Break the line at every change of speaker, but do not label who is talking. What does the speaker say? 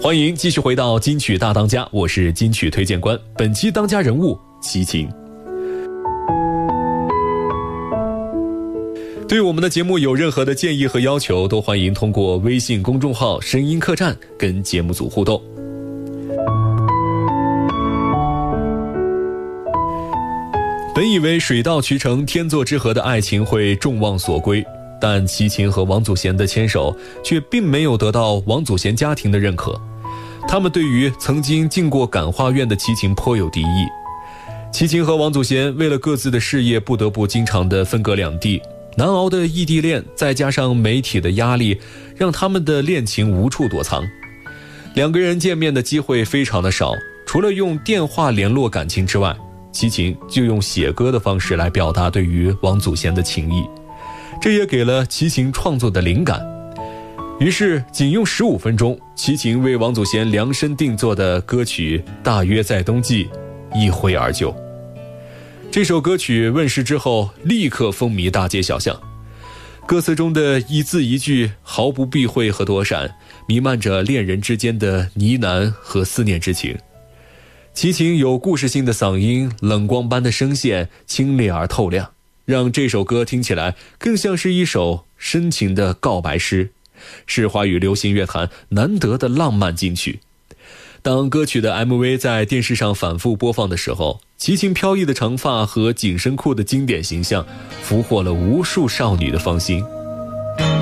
欢迎继续回到金曲大当家，我是金曲推荐官。本期当家人物齐秦。对我们的节目有任何的建议和要求，都欢迎通过微信公众号声音客栈跟节目组互动。本以为水到渠成天作之合的爱情会众望所归，但齐秦和王祖贤的牵手却并没有得到王祖贤家庭的认可。他们对于曾经进过感化院的齐秦颇有敌意。齐秦和王祖贤为了各自的事业不得不经常的分隔两地，难熬的异地恋再加上媒体的压力，让他们的恋情无处躲藏。两个人见面的机会非常的少，除了用电话联络感情之外，齐秦就用写歌的方式来表达对于王祖贤的情谊，这也给了齐秦创作的灵感。于是仅用15分钟，齐秦为王祖贤量身定做的歌曲《大约在冬季》一挥而就。这首歌曲问世之后，立刻风靡大街小巷，歌词中的一字一句毫不避讳和躲闪，弥漫着恋人之间的呢喃和思念之情。齐秦有故事性的嗓音，冷光般的声线，清冽而透亮，让这首歌听起来更像是一首深情的告白诗，是华语流行乐坛难得的浪漫金曲。当歌曲的 MV 在电视上反复播放的时候，齐秦飘逸的长发和紧身裤的经典形象俘获了无数少女的芳心。